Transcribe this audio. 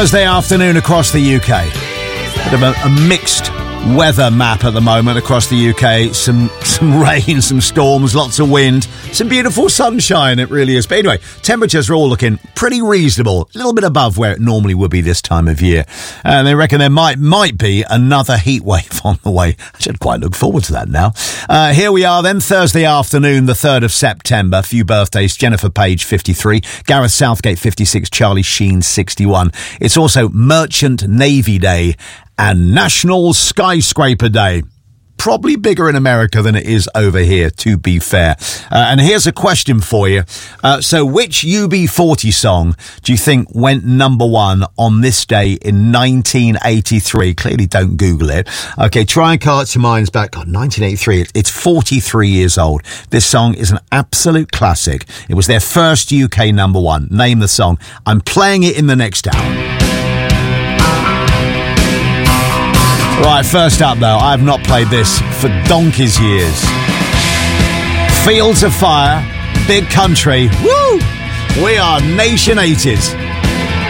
Thursday afternoon across the UK. Bit of a mixed weather map at the moment across the UK. Some rain, some storms, lots of wind, some beautiful sunshine, it really is. But anyway, temperatures are all looking pretty reasonable, a little bit above where it normally would be this time of year. And they reckon there might be another heat wave on the way. I should quite look forward to that now. Here we are then, Thursday afternoon, the 3rd of September. A few birthdays: Jennifer Page, 53, Gareth Southgate, 56, Charlie Sheen, 61. It's also Merchant Navy Day and National Skyscraper Day. Probably bigger in America than it is over here, to be fair. And here's a question for you. So which UB40 song do you think went number one on this day in 1983? Clearly don't Google it. Okay, try and cast your minds back. God, 1983, it's 43 years old. This song is an absolute classic. It was their first UK number one. Name the song. I'm playing it in the next hour. Right, first up though, I have not played this for donkey's years. Fields of Fire, Big Country, woo! We are Nation 80s.